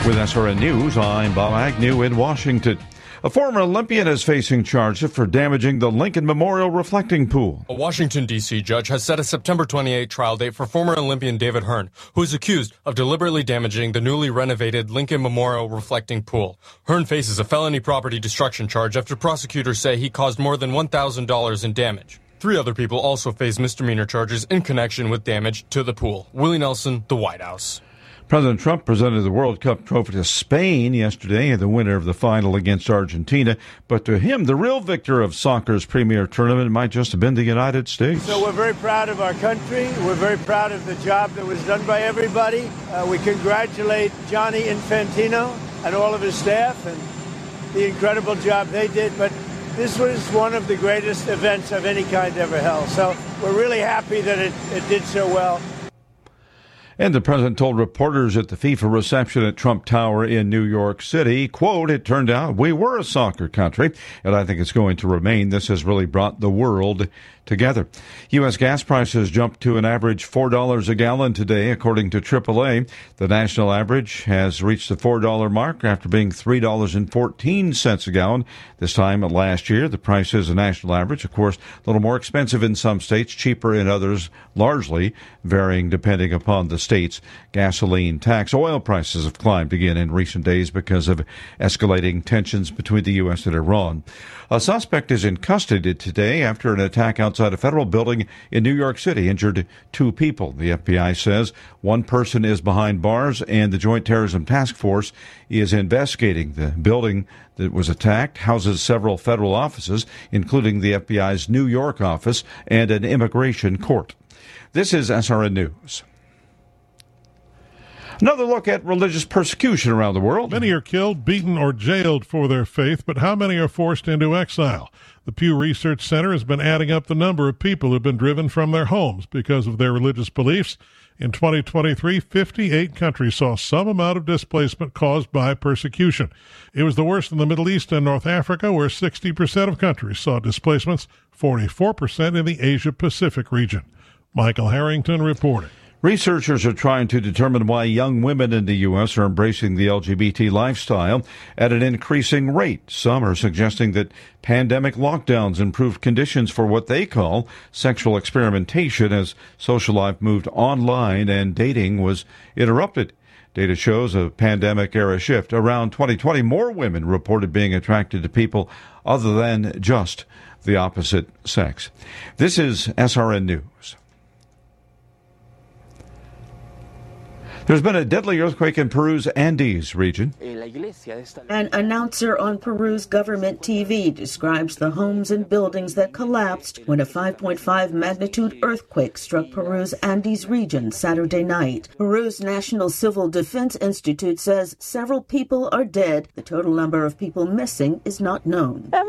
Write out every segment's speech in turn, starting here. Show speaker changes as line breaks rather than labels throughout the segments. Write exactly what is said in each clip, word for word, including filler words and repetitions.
With S R N News, I'm Bob Agnew in Washington. A former Olympian is facing charges for damaging the Lincoln Memorial reflecting pool.
A Washington, D C judge has set a September twenty-eighth trial date for former Olympian David Hearn, who is accused of deliberately damaging the newly renovated Lincoln Memorial reflecting pool. Hearn faces a felony property destruction charge after prosecutors say he caused more than one thousand dollars in damage. Three other people also face misdemeanor charges in connection with damage to the pool. Willie Nelson, the White House.
President Trump presented the World Cup trophy to Spain yesterday, the winner of the final against Argentina. But to him, the real victor of soccer's premier tournament might just have been the United States.
So we're very proud of our country. We're very proud of the job that was done by everybody. Uh, we congratulate Gianni Infantino and all of his staff and the incredible job they did. But this was one of the greatest events of any kind ever held. So we're really happy that it, it did so well.
And the president told reporters at the FIFA reception at Trump Tower in New York City, quote, "It turned out we were a soccer country, and I think it's going to remain. This has really brought the world together." U S gas prices jumped to an average four dollars a gallon today, according to triple A. The national average has reached the four dollar mark after being three dollars and fourteen cents a gallon this time last year. The price is a national average, of course, a little more expensive in some states, cheaper in others, largely varying depending upon the state's gasoline tax. Oil prices have climbed again in recent days because of escalating tensions between the U S and Iran. A suspect is in custody today after an attack outside a federal building in New York City injured two people. The F B I says one person is behind bars, and the Joint Terrorism Task Force is investigating. The building that was attacked houses several federal offices, including the F B I's New York office and an immigration court. This is S R N News. Another look at religious persecution around the world.
Many are killed, beaten, or jailed for their faith, but how many are forced into exile? The Pew Research Center has been adding up the number of people who have been driven from their homes because of their religious beliefs. In twenty twenty-three, fifty-eight countries saw some amount of displacement caused by persecution. It was the worst in the Middle East and North Africa, where sixty percent of countries saw displacements, forty-four percent in the Asia-Pacific region. Michael Harrington reporting.
Researchers are trying to determine why young women in the U S are embracing the L G B T lifestyle at an increasing rate. Some are suggesting that pandemic lockdowns improved conditions for what they call sexual experimentation as social life moved online and dating was interrupted. Data shows a pandemic-era shift. Around twenty twenty, more women reported being attracted to people other than just the opposite sex. This is S R N News. There's been a deadly earthquake in Peru's Andes region.
An announcer on Peru's government T V describes the homes and buildings that collapsed when a five point five magnitude earthquake struck Peru's Andes region Saturday night. Peru's National Civil Defense Institute says several people are dead. The total number of people missing is not known. In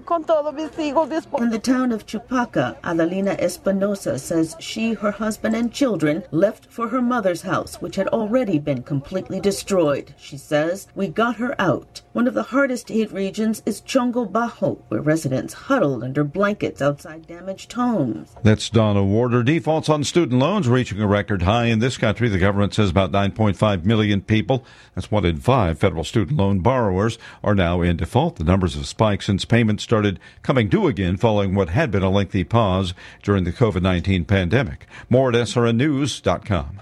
the town of Chupaca, Adelina Espinosa says she, her husband, and children left for her mother's house, which had already been completely destroyed. She says, "We got her out." One of the hardest hit regions is Chongo Bajo, where residents huddled under blankets outside damaged homes.
That's Donna Warder. Defaults on student loans reaching a record high in this country. The government says about nine point five million people, that's one in five federal student loan borrowers, are now in default. The numbers have spiked since payments started coming due again following what had been a lengthy pause during the covid nineteen pandemic. More at S R N news dot com.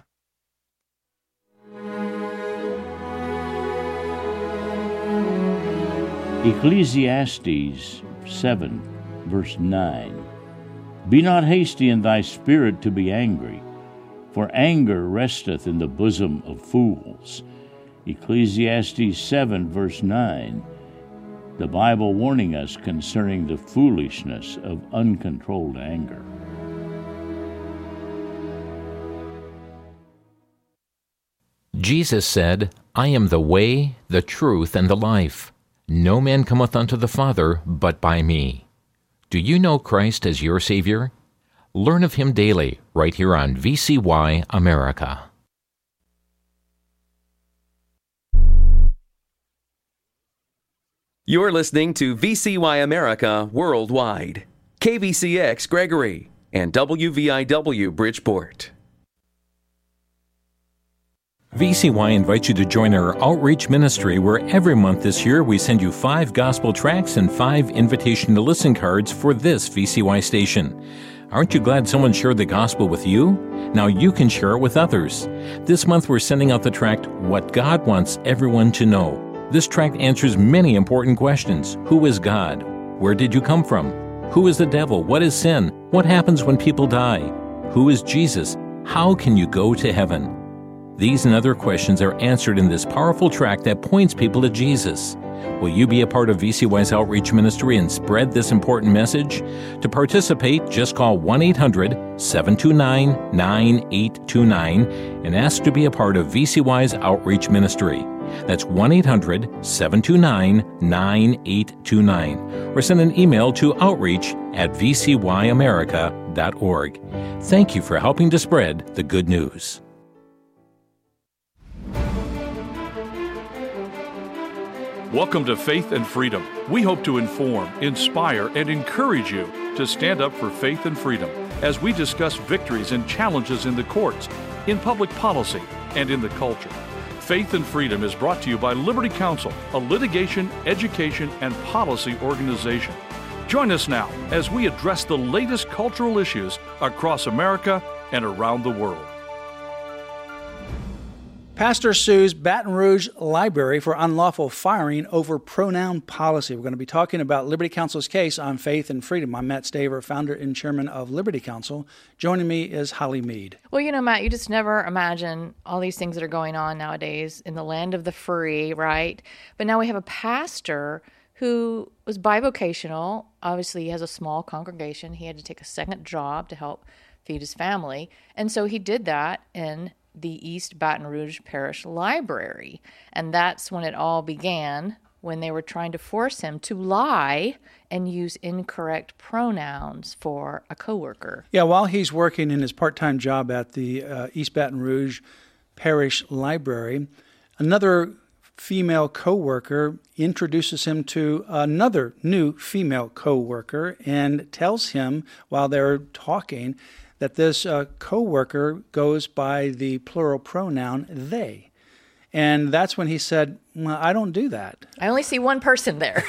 Ecclesiastes seven, verse nine. Be not hasty in thy spirit to be angry, for anger resteth in the bosom of fools. Ecclesiastes seven, verse nine. The Bible warning us concerning the foolishness of uncontrolled anger.
Jesus said, I am the way, the truth, and the life. No man cometh unto the Father but by me. Do you know Christ as your Savior? Learn of Him daily, right here on V C Y America.
You're listening to V C Y America Worldwide, K V C X Gregory, and W V I W Bridgeport.
V C Y invites you to join our outreach ministry where every month this year we send you five gospel tracts and five invitation to listen cards for this V C Y station. Aren't you glad someone shared the gospel with you? Now you can share it with others. This month we're sending out the tract, What God Wants Everyone to Know. This tract answers many important questions. Who is God? Where did you come from? Who is the devil? What is sin? What happens when people die? Who is Jesus? How can you go to heaven? These and other questions are answered in this powerful tract that points people to Jesus. Will you be a part of V C Y's outreach ministry and spread this important message? To participate, just call one eight hundred seven two nine nine eight two nine and ask to be a part of V C Y's outreach ministry. That's one eight hundred seven two nine nine eight two nine. Or send an email to outreach at v c y america dot org. Thank you for helping to spread the good news.
Welcome to Faith and Freedom. We hope to inform, inspire, and encourage you to stand up for faith and freedom as we discuss victories and challenges in the courts, in public policy, and in the culture. Faith and Freedom is brought to you by Liberty Counsel, a litigation, education, and policy organization. Join us now as we address the latest cultural issues across America and around the world.
Pastor sues Baton Rouge Library for unlawful firing over pronoun policy. We're going to be talking about Liberty Counsel's case on faith and freedom. I'm Matt Staver, founder and chairman of Liberty Counsel. Joining me is Holly Mead.
Well, you know, Matt, you just never imagine all these things that are going on nowadays in the land of the free, right? But now we have a pastor who was bivocational. Obviously, he has a small congregation. He had to take a second job to help feed his family. And so he did that in the East Baton Rouge Parish Library. And that's when it all began, when they were trying to force him to lie and use incorrect pronouns for a coworker.
Yeah, while he's working in his part-time job at the uh, East Baton Rouge Parish Library, another female coworker introduces him to another new female coworker and tells him while they're talking that this uh, coworker goes by the plural pronoun they. And that's when he said, well, I don't do that.
I only see one person there.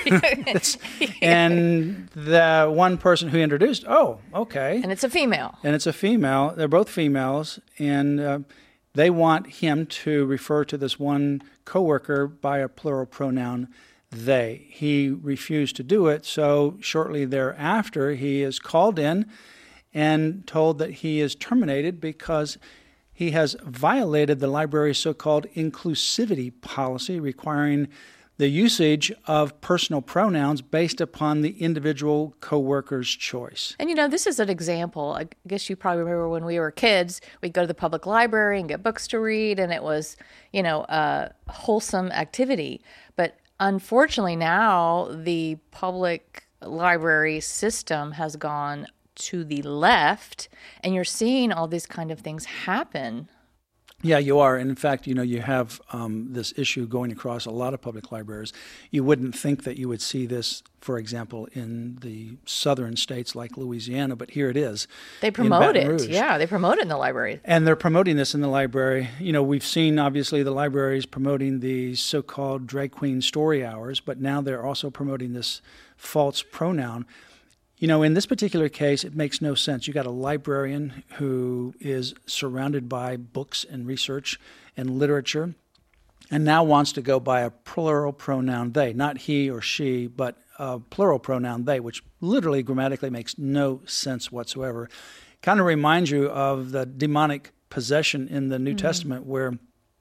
And the one person who introduced, oh, okay.
And it's a female.
And it's a female. They're both females. And uh, they want him to refer to this one coworker by a plural pronoun they. He refused to do it. So shortly thereafter, he is called in and told that he is terminated because he has violated the library's so-called inclusivity policy, requiring the usage of personal pronouns based upon the individual coworker's choice.
And, you know, this is an example. I guess you probably remember when we were kids, we'd go to the public library and get books to read, and it was, you know, a wholesome activity. But unfortunately now the public library system has gone to the left, and you're seeing all these kind of things happen.
Yeah, you are. And in fact, you know, you have um, this issue going across a lot of public libraries. You wouldn't think that you would see this, for example, in the southern states like Louisiana, but here it is.
They promote it. Yeah, they promote it in the library.
And they're promoting this in the library. You know, we've seen, obviously, the libraries promoting the so-called drag queen story hours, but now they're also promoting this false pronoun. You know, in this particular case, it makes no sense. You got a librarian who is surrounded by books and research and literature and now wants to go by a plural pronoun they, not he or she, but a plural pronoun they, which literally grammatically makes no sense whatsoever. Kind of reminds you of the demonic possession in the New mm-hmm. Testament where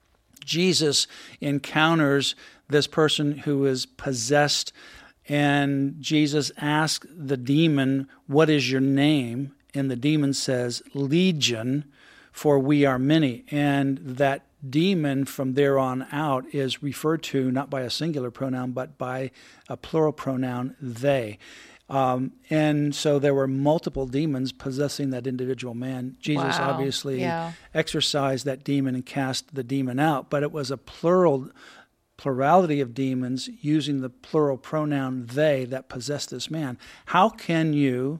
Jesus encounters this person who is possessed. And Jesus asks the demon, what is your name? And the demon says, Legion, for we are many. And that demon from there on out is referred to not by a singular pronoun, but by a plural pronoun, they. Um, and so there were multiple demons possessing that individual man. Jesus
wow.
obviously
yeah.
exorcised that demon and cast the demon out, but it was a plural plurality of demons using the plural pronoun they that possessed this man. How can you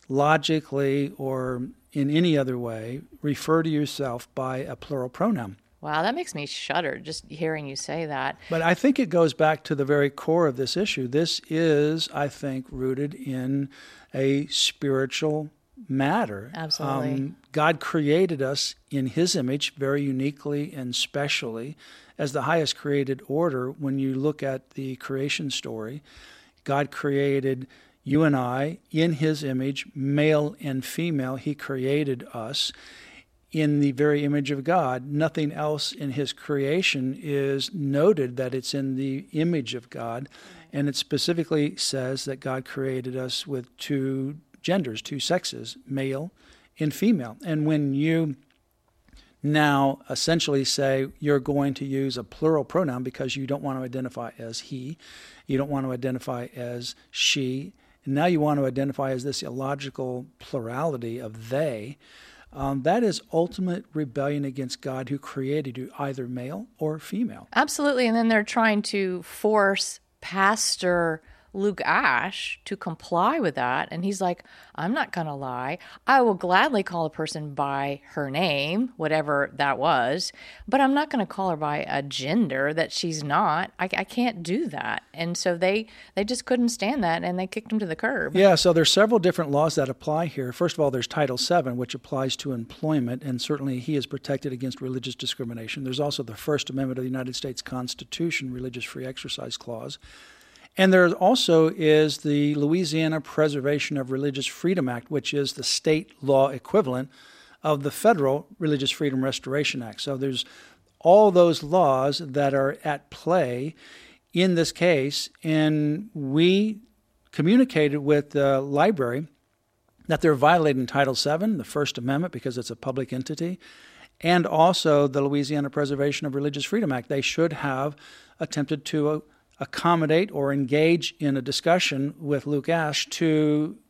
logically or in any other way refer to yourself by a plural pronoun?
Wow, that makes me shudder just hearing you say that.
But I think it goes back to the very core of this issue. This is, I think, rooted in a spiritual matter.
Absolutely. Um,
God created us in His image very uniquely and specially as the highest created order. When you look at the creation story, God created you and I in His image, male and female. He created us in the very image of God. Nothing else in His creation is noted that it's in the image of God. And it specifically says that God created us with two genders, two sexes, male and female. And when you now essentially say you're going to use a plural pronoun because you don't want to identify as he, you don't want to identify as she, and now you want to identify as this illogical plurality of they, Um, that is ultimate rebellion against God, who created you either male or female.
Absolutely. And then they're trying to force Pastor Luke Ash to comply with that. And he's like, I'm not going to lie. I will gladly call a person by her name, whatever that was, but I'm not going to call her by a gender that she's not. I, I can't do that. And so they, they just couldn't stand that, and they kicked him to the curb.
Yeah, so there's several different laws that apply here. First of all, there's Title seven, which applies to employment, and certainly he is protected against religious discrimination. There's also the First Amendment of the United States Constitution, Religious Free Exercise Clause. And there also is the Louisiana Preservation of Religious Freedom Act, which is the state law equivalent of the federal Religious Freedom Restoration Act. So there's all those laws that are at play in this case, and we communicated with the library that they're violating Title seven, the First Amendment, because it's a public entity, and also the Louisiana Preservation of Religious Freedom Act. They should have attempted to uh, accommodate or engage in a discussion with Luke Ash to